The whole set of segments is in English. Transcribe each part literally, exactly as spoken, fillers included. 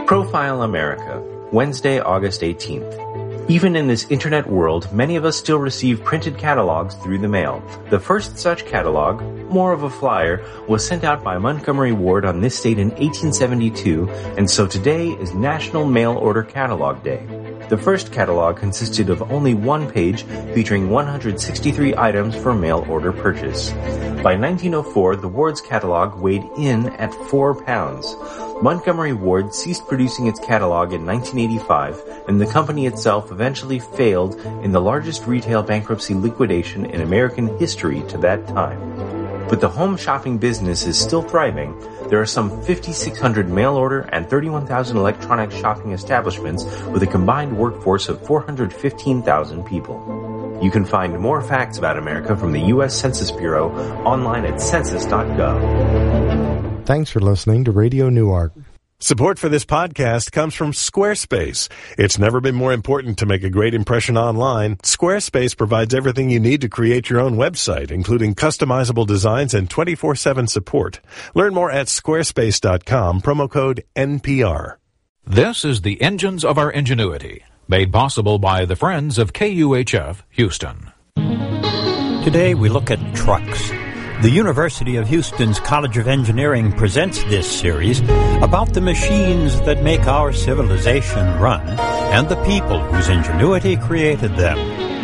Profile America, Wednesday, August eighteenth. Even in this internet world, many of us still receive printed catalogs through the mail. The first such catalog, more of a flyer, was sent out by Montgomery Ward on this date in eighteen seventy-two, and so today is National Mail Order Catalog Day. The first catalog consisted of only one page featuring one hundred sixty-three items for mail order purchase. By nineteen oh four, the Ward's catalog weighed in at four pounds. Montgomery Ward ceased producing its catalog in nineteen eighty-five, and the company itself eventually failed in the largest retail bankruptcy liquidation in American history to that time. But the home shopping business is still thriving. There are some five thousand six hundred mail order and thirty-one thousand electronic shopping establishments with a combined workforce of four hundred fifteen thousand people. You can find more facts about America from the U S Census Bureau online at census dot gov. Thanks for listening to Radio Newark. Support for this podcast comes from Squarespace. It's never been more important to make a great impression online. Squarespace provides everything you need to create your own website, including customizable designs and twenty-four seven support. Learn more at squarespace dot com, promo code N P R. This is the Engines of Our Ingenuity, made possible by the Friends of K U H F Houston. Today we look at trucks. The University of Houston's College of Engineering presents this series about the machines that make our civilization run and the people whose ingenuity created them.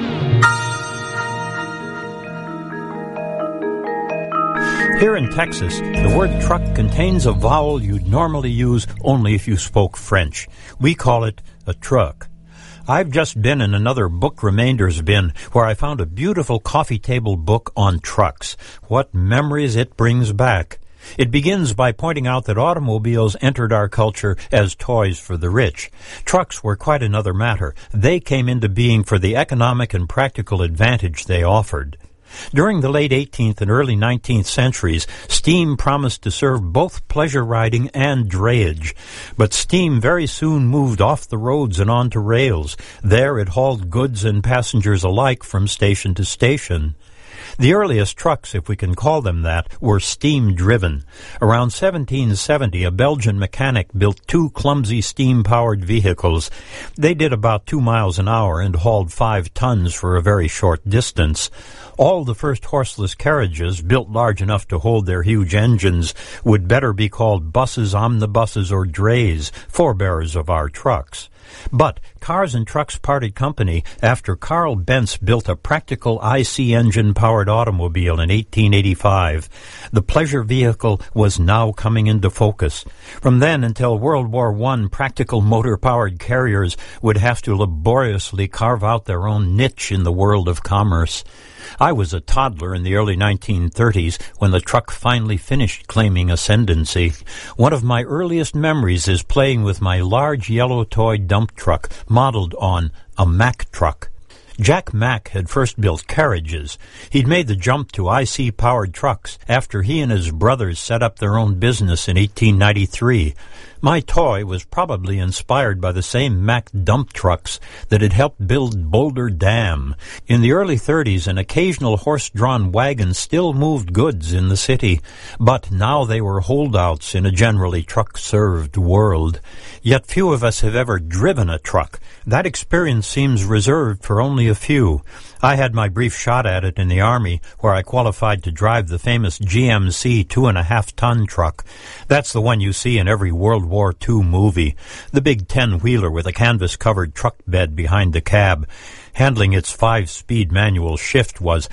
Here in Texas, the word truck contains a vowel you'd normally use only if you spoke French. We call it a truck. I've just been in another book remainders bin where I found a beautiful coffee table book on trucks. What memories it brings back. It begins by pointing out that automobiles entered our culture as toys for the rich. Trucks were quite another matter. They came into being for the economic and practical advantage they offered. During the late eighteenth and early nineteenth centuries, steam promised to serve both pleasure riding and drayage. But steam very soon moved off the roads and onto rails. There it hauled goods and passengers alike from station to station. The earliest trucks, if we can call them that, were steam-driven. Around seventeen seventy, a Belgian mechanic built two clumsy steam-powered vehicles. They did about two miles an hour and hauled five tons for a very short distance. All the first horseless carriages, built large enough to hold their huge engines, would better be called buses, omnibuses, or drays, forebearers of our trucks. But Cars and Trucks parted company after Carl Benz built a practical I C engine-powered automobile in eighteen eighty-five. The pleasure vehicle was now coming into focus. From then until World War One, practical motor-powered carriers would have to laboriously carve out their own niche in the world of commerce. I was a toddler in the early nineteen thirties when the truck finally finished claiming ascendancy. One of my earliest memories is playing with my large yellow toy dump truck modeled on a Mack truck. Jack Mack had first built carriages. He'd made the jump to I C-powered trucks after he and his brothers set up their own business in eighteen ninety-three. My toy was probably inspired by the same Mack dump trucks that had helped build Boulder Dam. In the early thirties, an occasional horse-drawn wagon still moved goods in the city, but now they were holdouts in a generally truck-served world. Yet few of us have ever driven a truck. That experience seems reserved for only a few. I had my brief shot at it in the Army, where I qualified to drive the famous G M C two-and-a-half-ton truck. That's the one you see in every World War Two movie. The big ten-wheeler with a canvas-covered truck bed behind the cab. Handling its five-speed manual shift was